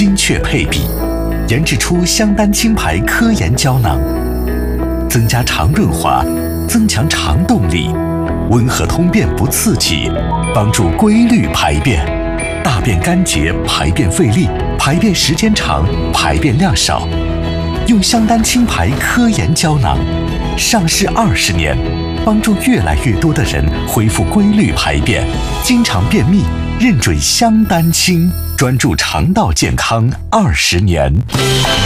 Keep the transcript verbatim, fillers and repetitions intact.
精确配比，研制出香丹清牌科研胶囊，增加肠润滑，增强肠动力，温和通便不刺激，帮助规律排便，大便干结，排便费力，排便时间长，排便量少。用香丹清牌科研胶囊，上市二十年，帮助越来越多的人恢复规律排便，经常便秘，认准香丹清，专注肠道健康二十年。